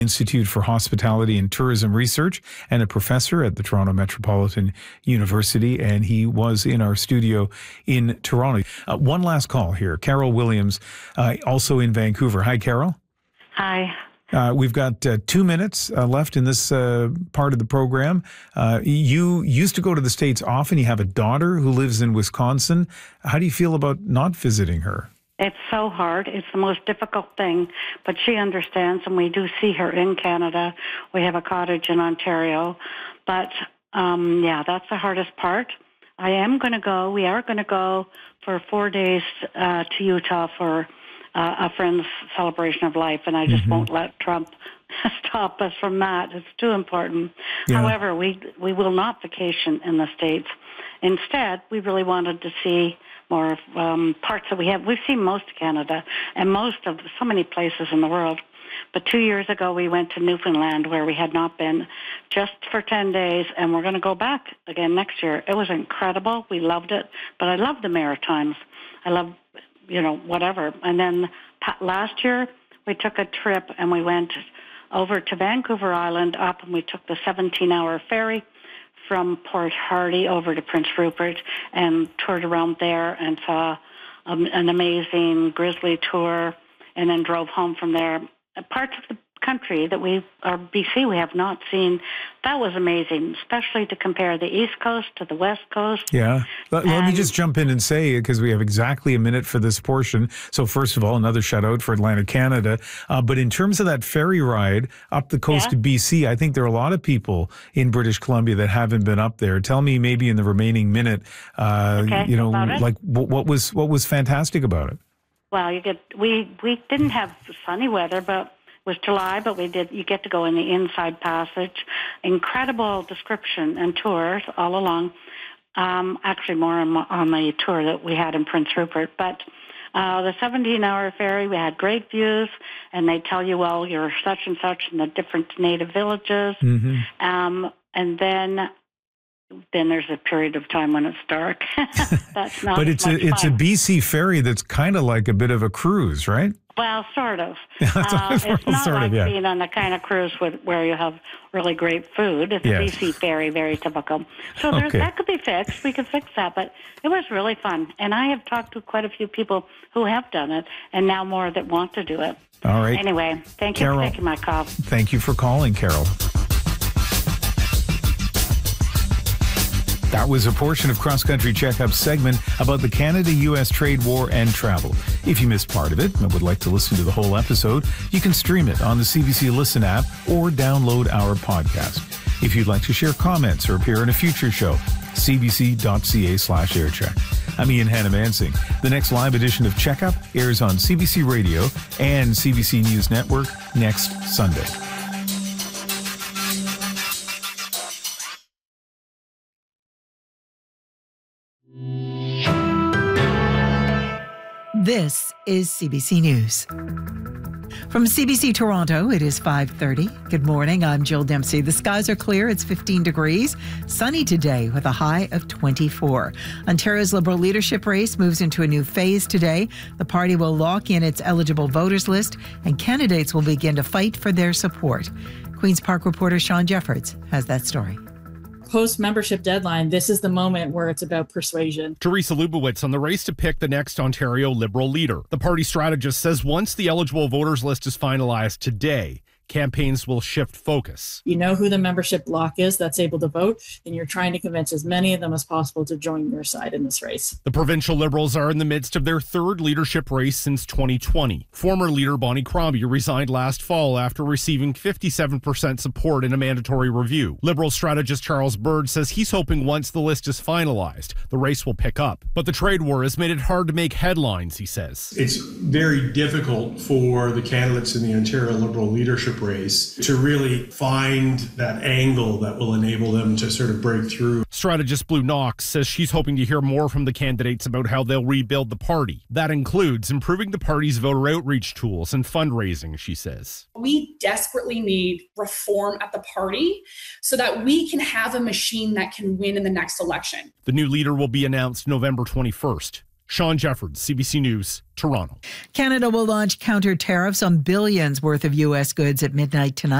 Institute for Hospitality and Tourism Research and a professor at the Toronto Metropolitan University, and he was in our studio in Toronto. One last call here. Carol Williams, also in Vancouver. Hi, Carol. Hi. We've got 2 minutes left in this part of the program. You used to go to the States often. You have a daughter who lives in Wisconsin. How do you feel about not visiting her? It's so hard. It's the most difficult thing, but she understands, and we do see her in Canada. We have a cottage in Ontario, but that's the hardest part. I am going to go. We are going to go for 4 days to Utah for a friend's celebration of life, and I just won't let Trump stop us from that. It's too important. Yeah. However, we will not vacation in the States. Instead, we really wanted to see more parts that we have. We've seen most of Canada and most of so many places in the world. But 2 years ago, we went to Newfoundland, where we had not been, just for 10 days, and we're going to go back again next year. It was incredible. We loved it. But I love the Maritimes. I love, whatever. And then last year, we took a trip, and we went over to Vancouver Island up, and we took the 17-hour ferry from Port Hardy over to Prince Rupert and toured around there and saw an amazing grizzly tour, and then drove home from there. Parts of the country that BC, we have not seen. That was amazing, especially to compare the East Coast to the West Coast. Yeah. Let me just jump in and say, because we have exactly a minute for this portion. So first of all, another shout out for Atlantic Canada. But in terms of that ferry ride up the coast of BC, I think there are a lot of people in British Columbia that haven't been up there. Tell me maybe in the remaining minute, like what was fantastic about it? Well, we didn't have sunny weather, but it was July, but you get to go in the inside passage. Incredible description and tours all along. Actually more on the tour that we had in Prince Rupert. But the 17-hour ferry, we had great views, and they tell you, well, you're such and such in the different native villages. And then there's a period of time when it's dark. That's not. But it's a BC ferry that's kind of like a bit of a cruise, right? Well, sort of. It's not like being on the kind of cruise where you have really great food. It's a BC ferry, very typical. So that could be fixed. We could fix that. But it was really fun. And I have talked to quite a few people who have done it, and now more that want to do it. All right. Anyway, thank you for taking my call. Thank you for calling, Carol. That was a portion of Cross Country Checkup's segment about the Canada-U.S. trade war and travel. If you missed part of it and would like to listen to the whole episode, you can stream it on the CBC Listen app or download our podcast. If you'd like to share comments or appear in a future show, cbc.ca/aircheck. I'm Ian Hannah-Mansing. The next live edition of Checkup airs on CBC Radio and CBC News Network next Sunday. This is CBC News. From CBC Toronto, it is 5:30. Good morning, I'm Jill Dempsey. The skies are clear, it's 15 degrees. Sunny today with a high of 24. Ontario's Liberal leadership race moves into a new phase today. The party will lock in its eligible voters list, and candidates will begin to fight for their support. Queen's Park reporter Sean Jeffords has that story. Post-membership deadline, this is the moment where it's about persuasion. Teresa Lubowitz on the race to pick the next Ontario Liberal leader. The party strategist says once the eligible voters list is finalized today, campaigns will shift focus. You know who the membership bloc is that's able to vote, and you're trying to convince as many of them as possible to join your side in this race. The provincial Liberals are in the midst of their third leadership race since 2020. Former leader Bonnie Crombie resigned last fall after receiving 57% support in a mandatory review. Liberal strategist Charles Bird says he's hoping once the list is finalized, the race will pick up. But the trade war has made it hard to make headlines, he says. It's very difficult for the candidates in the Ontario Liberal leadership race to really find that angle that will enable them to sort of break through. Strategist Blue Knox says she's hoping to hear more from the candidates about how they'll rebuild the party. That includes improving the party's voter outreach tools and fundraising, she says. We desperately need reform at the party so that we can have a machine that can win in the next election. The new leader will be announced November 21st. Sean Jeffords, CBC News, Toronto. Canada will launch counter tariffs on billions worth of U.S. goods at midnight tonight.